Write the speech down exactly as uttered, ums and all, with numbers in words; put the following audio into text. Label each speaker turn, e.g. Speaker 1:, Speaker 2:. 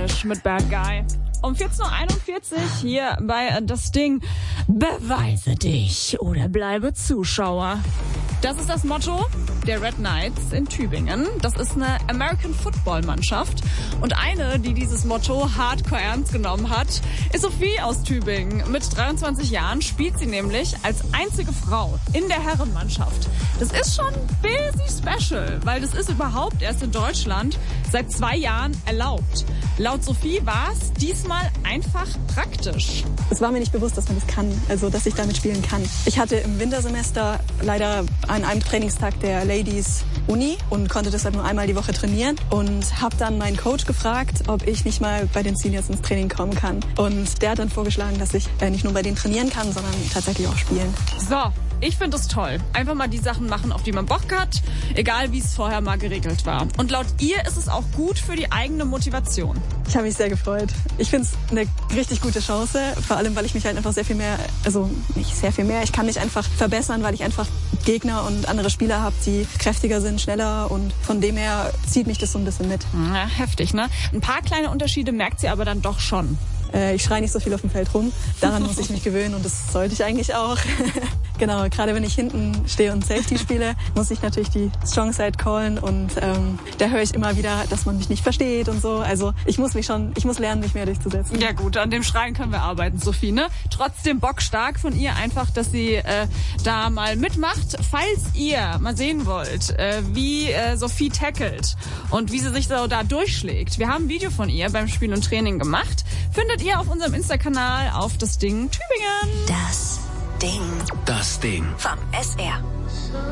Speaker 1: English mit Bad Guy. Um vierzehn Uhr einundvierzig hier bei Das Ding. Beweise dich oder bleibe Zuschauer. Das ist das Motto der Red Knights in Tübingen. Das ist eine American Football Mannschaft. Und eine, die dieses Motto hardcore ernst genommen hat, ist Sophie aus Tübingen. Mit dreiundzwanzig Jahren spielt sie nämlich als einzige Frau in der Herrenmannschaft. Das ist schon busy special, weil das ist überhaupt erst in Deutschland seit zwei Jahren erlaubt. Laut Sophie war es diesmal einfach praktisch.
Speaker 2: Es war mir nicht bewusst, dass man das kann, also dass ich damit spielen kann. Ich hatte im Wintersemester leider an einem Trainingstag der Ladies Uni und konnte deshalb nur einmal die Woche trainieren und habe dann meinen Coach gefragt, ob ich nicht mal bei den Seniors ins Training kommen kann. Und der hat dann vorgeschlagen, dass ich äh, nicht nur bei denen trainieren kann, sondern tatsächlich auch spielen.
Speaker 1: So, ich finde es toll. Einfach mal die Sachen machen, auf die man Bock hat, egal wie es vorher mal geregelt war. Und laut ihr ist es auch gut für die eigene Motivation.
Speaker 2: Ich habe mich sehr gefreut. Ich finde es eine richtig gute Chance, vor allem, weil ich mich halt einfach sehr viel mehr, also nicht sehr viel mehr, ich kann mich einfach verbessern, weil ich einfach Gegner und andere Spieler habe, die kräftiger sind, schneller und von dem her zieht mich das so ein bisschen mit.
Speaker 1: Ja, heftig, ne? Ein paar kleine Unterschiede merkt sie aber dann doch schon.
Speaker 2: Äh, ich schreie nicht so viel auf dem Feld rum. Daran muss ich mich gewöhnen und das sollte ich eigentlich auch. Genau, gerade wenn ich hinten stehe und Safety spiele, muss ich natürlich die Strong Side callen und ähm, da höre ich immer wieder, dass man mich nicht versteht und so. Also ich muss mich schon, ich muss lernen, mich mehr durchzusetzen.
Speaker 1: Ja gut, an dem Schreien können wir arbeiten, Sophie, ne? Trotzdem bockstark von ihr einfach, dass sie äh, da mal mitmacht. Falls ihr mal sehen wollt, äh, wie äh, Sophie tackelt und wie sie sich so da durchschlägt. Wir haben ein Video von ihr beim Spiel und Training gemacht. Findet ihr auf unserem Insta-Kanal auf Das Ding Tübingen.
Speaker 3: Das Ding.
Speaker 4: Das Ding.
Speaker 3: Vom S R.